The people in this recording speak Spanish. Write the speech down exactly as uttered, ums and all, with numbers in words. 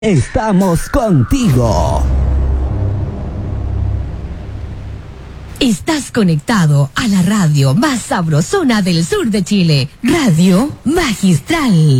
Estamos contigo. Estás conectado a la radio más sabrosona del sur de Chile, Radio Magistral.